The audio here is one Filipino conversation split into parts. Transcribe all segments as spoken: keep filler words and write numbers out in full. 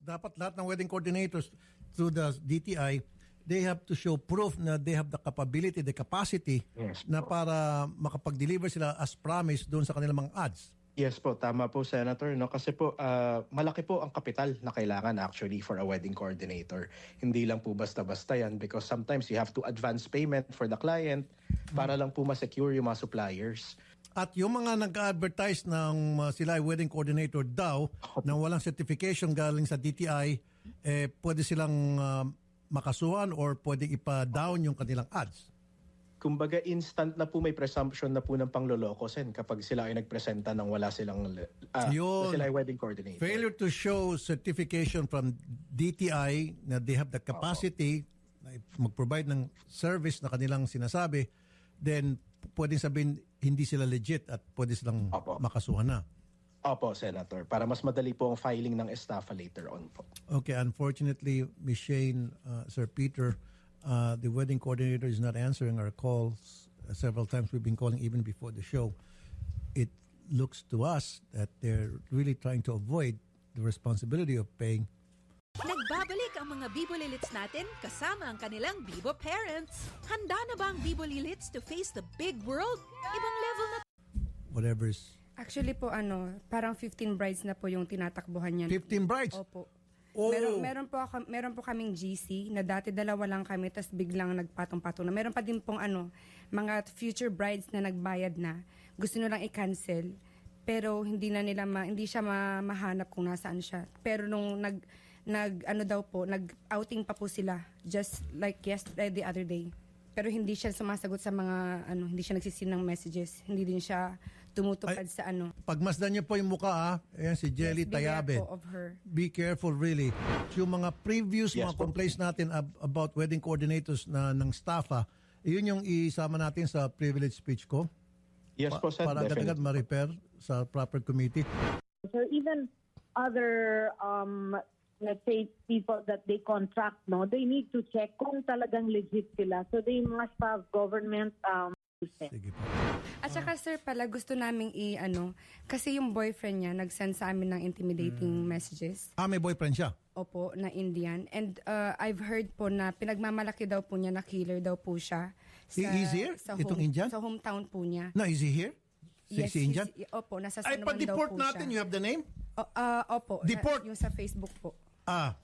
Dapat lahat ng wedding coordinators through the D T I, they have to show proof na they have the capability, the capacity Yes, na po. para makapag-deliver sila as promised doon sa kanilang mga ads. Yes po, tama po Senator, no? Kasi po ah, malaki po ang kapital na kailangan actually for a wedding coordinator. Hindi lang po basta-basta yan because sometimes you have to advance payment for the client para lang po ma-secure yung mga suppliers. At yung mga nag-advertise ng uh, sila ay wedding coordinator daw na walang certification galing sa D T I, eh, pwede silang uh, makasuhan or pwede ipa-down yung kanilang ads. Kumbaga instant na po may presumption na po ng pangloloko sen kapag sila ay nagpresenta ng wala silang ah, Yun. na sila ay wedding coordinator. Failure to show certification from D T I na they have the capacity na mag-provide ng service na kanilang sinasabi, then pwedeng sabihin hindi sila legit at pwede silang Opo. makasuhan na. Opo, Senator. Para mas madali po ang filing ng estafa later on po. Okay, unfortunately, Miz Shane, uh, Sir Peter, uh, the wedding coordinator is not answering our calls. Uh, several times we've been calling even before the show. It looks to us that they're really trying to avoid the responsibility of paying. Nagbabalik ang mga Bibo Lilits natin kasama ang kanilang Bibo parents. Handa na ba ang Bibo Lilits to face the big world? Ibang level na. Whatever's Actually po ano, parang fifteen brides na po yung tinatakbuhan niyan. fifteen brides? Opo. Oh. Meron, meron, po ako, meron po kaming G C na dati dalawa lang kami tapos biglang nagpatong-patong na. Meron pa din pong ano, mga future brides na nagbayad na. Gusto nyo lang i-cancel pero hindi na nila ma, hindi siya ma, mahanap kung nasaan siya. Pero nung nag nag ano daw po, nag-outing pa po sila just like yesterday, the other day. Pero hindi siya sumasagot sa mga ano, hindi siya nagsisin ng messages. Hindi din siya tumutupad Ay, sa ano. Pagmasdan niyo po yung mukha, ah. Ayan si Jelly Yes, beware Tayabe. po of her. Be careful really. Yung mga previous Yes mga po. complaints natin ab- about wedding coordinators na ng staffa, yun yung isama natin sa privilege speech ko. Yes po, Sen. Para agad-agad Definitely. ma-repair sa proper committee. So even other, um, let's say, people that they contract, no, they need to check kung talagang legit sila. So they must have government um, consent. Sige po. At saka sir pala gusto naming i ano kasi yung boyfriend niya nag-send sa amin ng intimidating messages. Ah, may boyfriend siya. Opo, na Indian. And uh, I've heard po na pinagmamalaki daw po niya na killer daw po siya. He is here? Itong Indian? Sa hometown po niya. No, is he here? Si, Yes, si Indian? he's- Opo, nasa Ay, San Juan daw pa-deport po natin. You siya. have the name? O, ah, opo, Deport? na- yung sa Facebook po. Ah,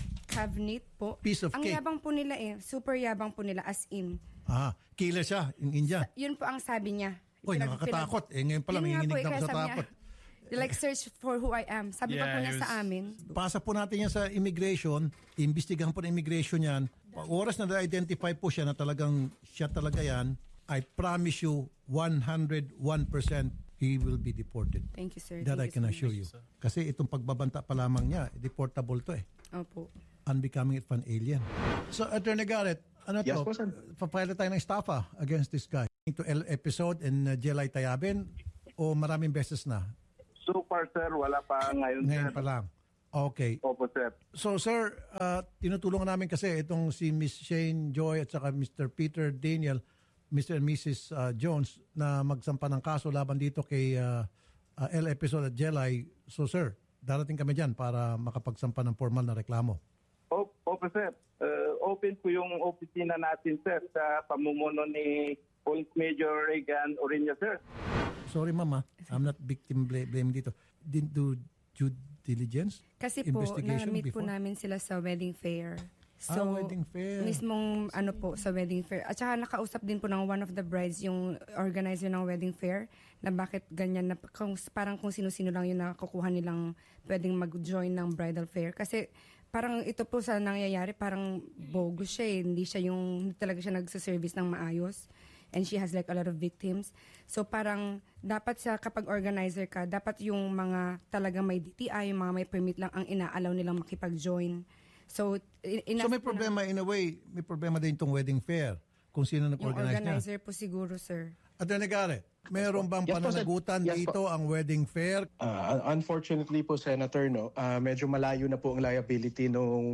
Kavnit po. Piece of ang cake. yabang po nila eh. Super yabang po nila as in. ah, killer siya in India. Yun po ang sabi niya. Uy, Pinag- nakakatakot. pinag- Eh, ngayon pala, Yun nga nanginginig po, na ako kaya sa sabi niya, takot. like, search for who I am. Sabi pa Yeah, po niya he sa was- amin. Pasa po natin yan sa immigration, imbestigahan po ng immigration yan. Pag oras na na-identify po siya na talagang siya talaga yan, I promise you one hundred one percent he will be deported. Thank you, sir. That I Thank can you so assure you. Kasi itong pagbabanta pa lamang niya, deportable to eh. Opo. Unbecoming of an alien. So, Attorney Garrett, ano Yes to? po, sir. Papile tayo ng estafa against this guy. To L episode in uh, Jelay Tayaben o maraming beses na? So far, sir, wala pa ngayon, Ngayon sir. pa lang. Okay. Opo, sir. So sir, uh, tinutulungan namin kasi itong si Miss Shane Joy at saka Mister Peter Daniel, Mister and Missus uh, Jones na magsampa ng kaso laban dito kay uh, uh, L episode at Jelay. So sir, darating kami dyan para makapagsampa ng formal na reklamo. Opo, opo, sir. Uh, open po yung opisina natin, sir, sa pamumuno ni Police Major Reagan Orenia, sir. Sorry mama, I'm not victim bla- blame dito. Didn't do due diligence? Kasi po, Investigation na-meet po before? namin sila sa wedding fair. Ah, wedding fair. Mismong ano po, sa wedding fair. At saka nakausap din po ng one of the brides, yung organizer ng wedding fair, na bakit ganyan, na kung, parang kung sino-sino lang yung nakakuha nilang pwedeng mag-join ng bridal fair. Kasi parang ito po sa nangyayari, parang bogus siya eh. Hindi siya yung, hindi talaga siya nagsaservice ng maayos. And she has like a lot of victims. So parang dapat sa kapag organizer ka, dapat yung mga talagang may D T I, yung mga may permit lang ang inaalaw nilang makipag-join. So, in, So may problema in a way, may problema din itong wedding fair kung sino yung nag-organize niya. organizer po siguro, sir. Attorney Garrett, meron bang Yes po, sir. pananagutan Yes po. dito ang wedding fair? Ah, unfortunately po, Senator, no, ah, medyo malayo na po ang liability nung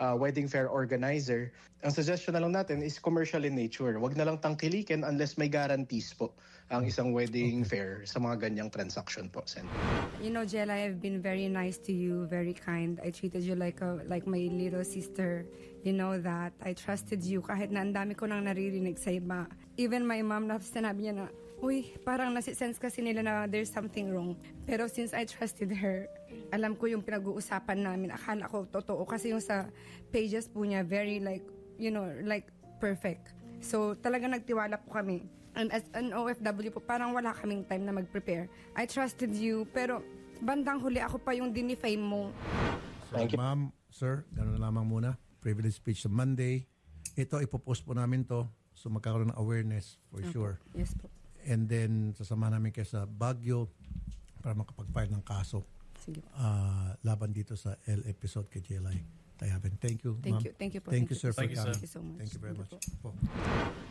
uh, wedding fair organizer, ang suggestion na lang natin is commercial in nature. Wag na lang tangkilikin unless may guarantees po ang isang wedding fair sa mga ganyang transaction po, Sen. You know, Jella, I've been very nice to you, very kind. I treated you like a like my little sister. You know that. I trusted you kahit na ang dami ko nang naririnig sa iba. Even my mom, na sinabi niya na, uy, parang nasi-sense kasi nila na there's something wrong. Pero since I trusted her, alam ko yung pinag-uusapan namin. Akala ko totoo kasi yung sa pages po niya, very like, you know, like perfect. So talaga nagtiwala po kami. And as an O F W po, parang wala kaming time na mag-prepare. I trusted you, pero bandang huli ako pa yung dinifame mo. So, ma'am, sir, gano'n na lamang muna. Privilege speech sa Monday. Ito, ipopost po namin to. So magkakaroon ng awareness for Okay. sure. Yes po. And then, sasamahan namin kayo sa Baguio para makapag-file ng kaso Sige po. uh, laban dito sa L episode kay J L I. Tayaben. Thank you, Thank ma'am. you. Thank you po. Thank you, sir, for Thank you, coming. Thank you so much. Thank you very Thank much. you Po.